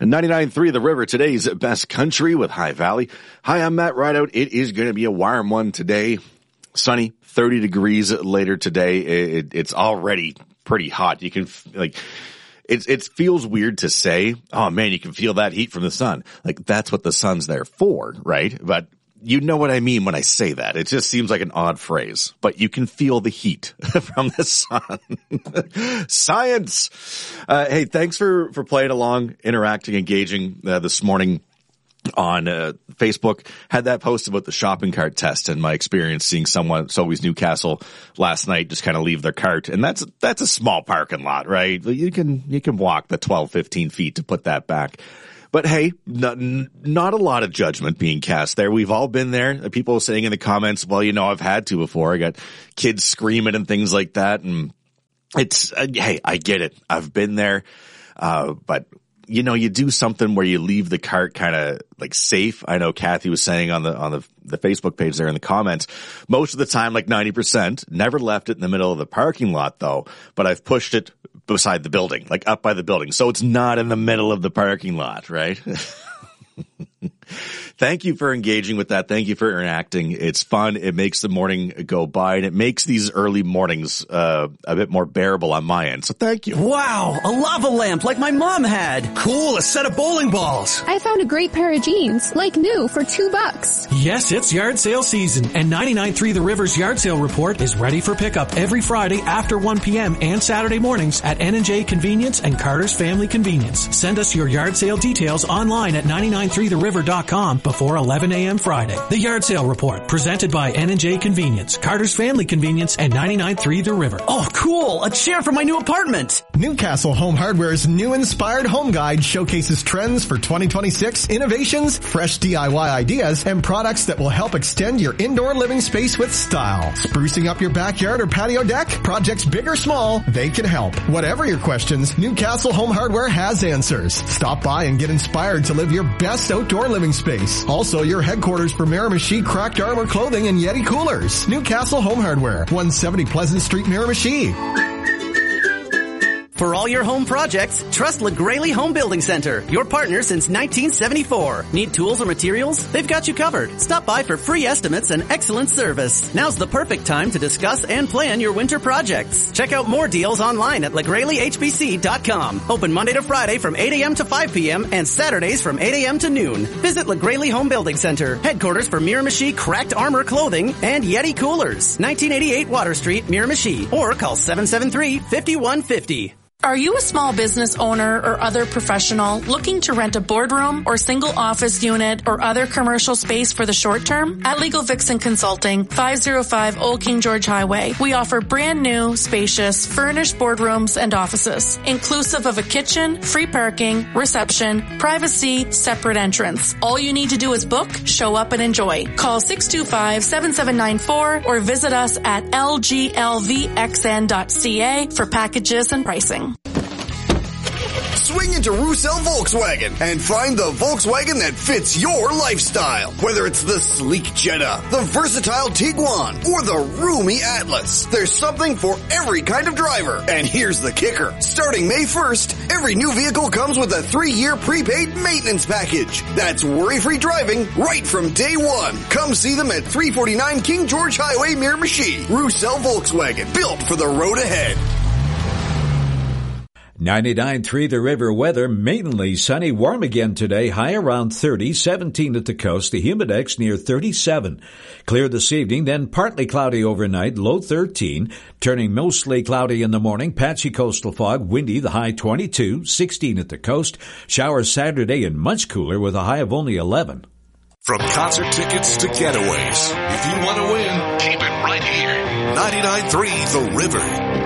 99.3 The River, today's best country with High Valley. Hi, I'm Matt Rideout. It is going to be a warm one today. Sunny, 30 degrees later today. It's already pretty hot. You can, it feels weird to say, oh man, you can feel that heat from the sun. Like, that's what the sun's there for, right? But you know what I mean when I say that. It just seems like an odd phrase, but you can feel the heat from the sun. Science! Hey, thanks for playing along, interacting, engaging this morning on Facebook. Had that post about the shopping cart test and my experience seeing someone at Sobeys Newcastle last night just kind of leave their cart. And that's a small parking lot, right? You can walk the 12, 15 feet to put that back. But hey, not a lot of judgment being cast there. We've all been there. People saying in the comments, well, I've had to before. I got kids screaming and things like that. And it's, hey, I get it. I've been there. But you do something where you leave the cart kind of like safe. I know Kathy was saying on the Facebook page there in the comments, most of the time, like 90%, never left it in the middle of the parking lot though, but I've pushed it beside the building, like up by the building. So it's not in the middle of the parking lot, right? Thank you for engaging with that. Thank you for interacting. It's fun. It makes the morning go by, and it makes these early mornings a bit more bearable on my end. So thank you. Wow, a lava lamp like my mom had. Cool, a set of bowling balls. I found a great pair of jeans, like new, for $2. Yes, it's yard sale season, and 99.3 The River's yard sale report is ready for pickup every Friday after 1 p.m. and Saturday mornings at N&J Convenience and Carter's Family Convenience. Send us your yard sale details online at 993theriver.com before 11 a.m. Friday. The Yard Sale Report, presented by N&J Convenience, Carter's Family Convenience, and 99.3 The River. Oh, cool! A chair for my new apartment! Newcastle Home Hardware's new Inspired Home Guide showcases trends for 2026, innovations, fresh DIY ideas, and products that will help extend your indoor living space with style. Sprucing up your backyard or patio deck? Projects big or small, they can help. Whatever your questions, Newcastle Home Hardware has answers. Stop by and get inspired to live your best outdoor living space. Also, your headquarters for Miramichi Cracked Armor Clothing and Yeti Coolers. Newcastle Home Hardware, 170 Pleasant Street, Miramichi. For all your home projects, trust LaGraley Home Building Center, your partner since 1974. Need tools or materials? They've got you covered. Stop by for free estimates and excellent service. Now's the perfect time to discuss and plan your winter projects. Check out more deals online at LaGraleyHBC.com. Open Monday to Friday from 8 a.m. to 5 p.m. and Saturdays from 8 a.m. to noon. Visit LaGraley Home Building Center, headquarters for Miramichi Cracked Armor Clothing and Yeti Coolers, 1988 Water Street, Miramichi, or call 773-5150. Are you a small business owner or other professional looking to rent a boardroom or single office unit or other commercial space for the short term? At Legal Vixen Consulting, 505 Old King George Highway, we offer brand new, spacious, furnished boardrooms and offices, inclusive of a kitchen, free parking, reception, privacy, separate entrance. All you need to do is book, show up, and enjoy. Call 625-7794 or visit us at lglvxn.ca for packages and pricing. Swing into Roussel Volkswagen and find the Volkswagen that fits your lifestyle. Whether it's the sleek Jetta, the versatile Tiguan, or the roomy Atlas, there's something for every kind of driver. And here's the kicker. Starting May 1st, every new vehicle comes with a 3-year prepaid maintenance package. That's worry-free driving right from day one. Come see them at 349 King George Highway, Miramichi. Roussel Volkswagen, built for the road ahead. 99.3 The River weather, mainly sunny, warm again today, high around 30, 17 at the coast, the humidex near 37. Clear this evening, then partly cloudy overnight, low 13, turning mostly cloudy in the morning, patchy coastal fog, windy, the high 22, 16 at the coast, showers Saturday and much cooler with a high of only 11. From concert tickets to getaways, if you want to win, keep it right here. 99.3 The River.